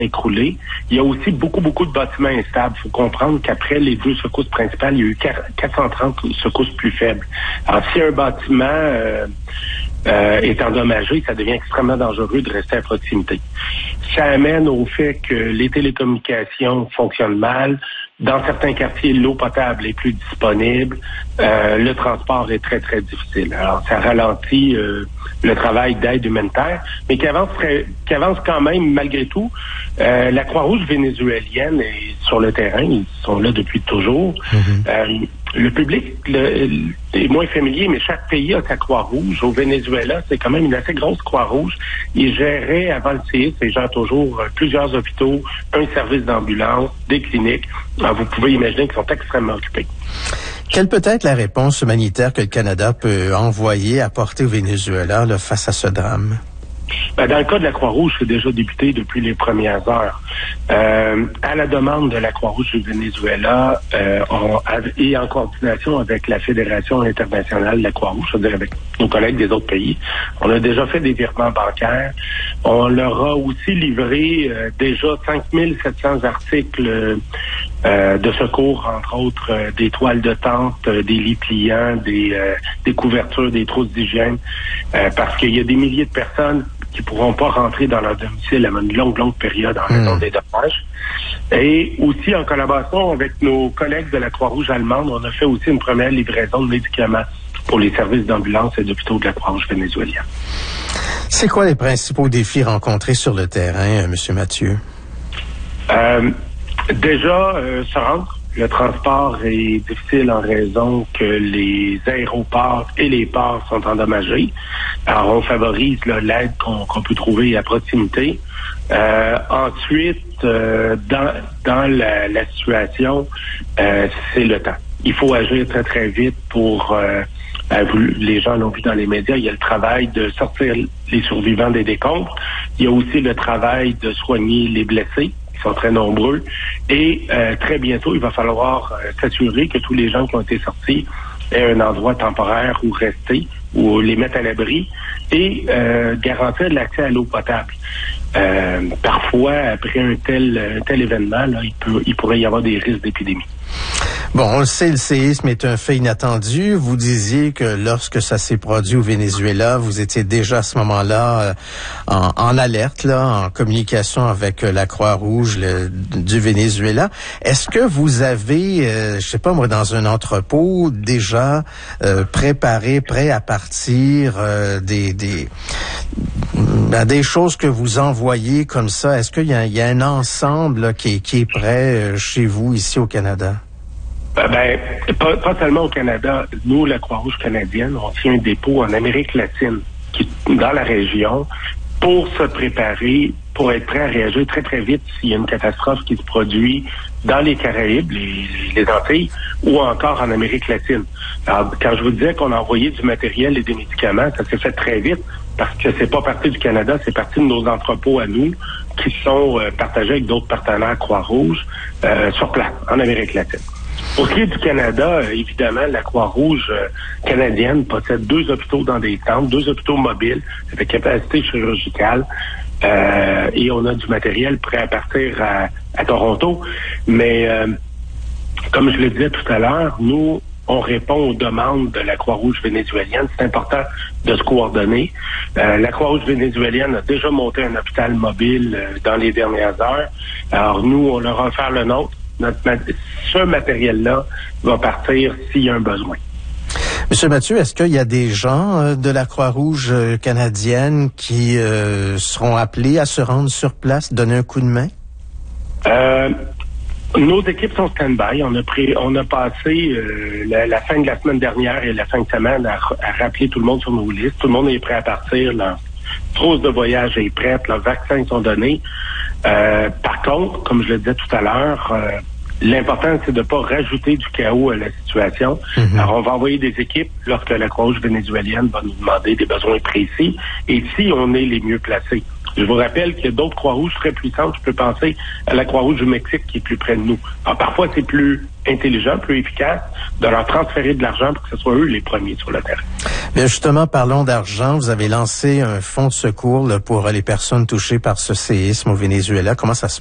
écroulés. Il y a aussi beaucoup de bâtiments instables. Il faut comprendre qu'après les 2 secousses principales, il y a eu 430 secousses plus faibles. Alors, si un bâtiment est endommagé, ça devient extrêmement dangereux de rester à proximité. Ça amène au fait que les télécommunications fonctionnent mal. Dans certains quartiers, l'eau potable est plus disponible. Le transport est très difficile. Alors, ça ralentit le travail d'aide humanitaire, mais qui avance quand même malgré tout. La Croix-Rouge vénézuélienne est sur le terrain. Ils sont là depuis toujours. Le public est moins familier, mais chaque pays a sa Croix-Rouge. Au Venezuela, c'est quand même une assez grosse Croix-Rouge. Ils géraient, avant le séisme, ces gens toujours plusieurs hôpitaux, un service d'ambulance, des cliniques. Alors, vous pouvez imaginer qu'ils sont extrêmement occupés. Quelle peut être la réponse humanitaire que le Canada peut apporter au Venezuela là, face à ce drame? Dans le cas de la Croix-Rouge, c'est déjà débuté depuis les premières heures. À la demande de la Croix-Rouge du Venezuela et en coordination avec la Fédération internationale de la Croix-Rouge, c'est-à-dire avec nos collègues des autres pays, on a déjà fait des virements bancaires. On leur a aussi livré déjà 5700 articles de secours, entre autres des toiles de tente, des lits pliants, des couvertures, des trousses d'hygiène, parce qu'il y a des milliers de personnes qui pourront pas rentrer dans leur domicile à une longue période en raison des dommages. Et aussi, en collaboration avec nos collègues de la Croix-Rouge allemande, on a fait aussi une première livraison de médicaments pour les services d'ambulance et d'hôpitaux de la Croix-Rouge vénézuélienne. C'est quoi les principaux défis rencontrés sur le terrain, M. Mathieu? Déjà, se rendre. Le transport est difficile en raison que les aéroports et les ports sont endommagés. Alors, on favorise l'aide qu'on peut trouver à proximité. Ensuite, dans la situation, c'est le temps. Il faut agir très vite pour... les gens l'ont vu dans les médias, il y a le travail de sortir les survivants des décombres. Il y a aussi le travail de soigner les blessés, qui sont très nombreux. Et très bientôt, il va falloir s'assurer que tous les gens qui ont été sortis aient un endroit temporaire où rester, ou les mettre à l'abri, et garantir l'accès à l'eau potable. Parfois, après un tel événement, là, il pourrait y avoir des risques d'épidémie. Bon, on le sait, le séisme est un fait inattendu. Vous disiez que lorsque ça s'est produit au Venezuela, vous étiez déjà à ce moment-là en alerte, là, en communication avec la Croix-Rouge du Venezuela. Est-ce que vous avez, je sais pas moi, dans un entrepôt déjà prêt à partir des choses que vous envoyez comme ça? Est-ce qu'il y a un ensemble là, qui est prêt chez vous ici au Canada? Pas seulement au Canada. Nous, la Croix-Rouge canadienne, on tient un dépôt en Amérique latine, qui est dans la région, pour se préparer, pour être prêt à réagir très vite s'il y a une catastrophe qui se produit dans les Caraïbes, les Antilles, ou encore en Amérique latine. Alors, quand je vous disais qu'on a envoyé du matériel et des médicaments, ça s'est fait très vite, parce que c'est pas parti du Canada, c'est parti de nos entrepôts à nous, qui sont partagés avec d'autres partenaires Croix-Rouge sur place, en Amérique latine. Pour ce qui est du Canada, évidemment, la Croix-Rouge canadienne possède 2 hôpitaux dans des centres, 2 hôpitaux mobiles avec capacité chirurgicale, et on a du matériel prêt à partir à Toronto. Mais comme je le disais tout à l'heure, nous, on répond aux demandes de la Croix-Rouge vénézuélienne. C'est important de se coordonner. La Croix-Rouge vénézuélienne a déjà monté un hôpital mobile dans les dernières heures. Alors nous, on leur a offert le nôtre. Ce matériel-là va partir s'il y a un besoin. Monsieur Mathieu, est-ce qu'il y a des gens de la Croix-Rouge canadienne qui seront appelés à se rendre sur place, donner un coup de main? Nos équipes sont stand-by. On a passé la fin de la semaine dernière et la fin de semaine à rappeler tout le monde sur nos listes. Tout le monde est prêt à partir. Leur trousse de voyage est prête. Leurs vaccins sont donnés. Par contre, comme je le disais tout à l'heure, l'important, c'est de ne pas rajouter du chaos à la situation. Alors, on va envoyer des équipes lorsque la Croix-Rouge vénézuélienne va nous demander des besoins précis. Et si on est les mieux placés, Je vous rappelle qu'il y a d'autres Croix-Rouges très puissantes. Je peux penser à la Croix-Rouge du Mexique qui est plus près de nous. Alors, parfois, c'est plus intelligent, plus efficace de leur transférer de l'argent pour que ce soit eux les premiers sur le terrain. Bien justement, parlons d'argent. Vous avez lancé un fonds de secours là, pour les personnes touchées par ce séisme au Venezuela. Comment ça se